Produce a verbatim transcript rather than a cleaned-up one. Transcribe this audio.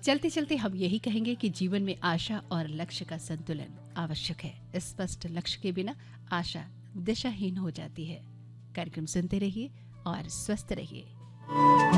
चलते चलते हम यही कहेंगे कि जीवन में आशा और लक्ष्य का संतुलन आवश्यक है। स्पष्ट लक्ष्य के बिना आशा दिशाहीन हो जाती है। कार्यक्रम सुनते रहिए और स्वस्थ रहिए।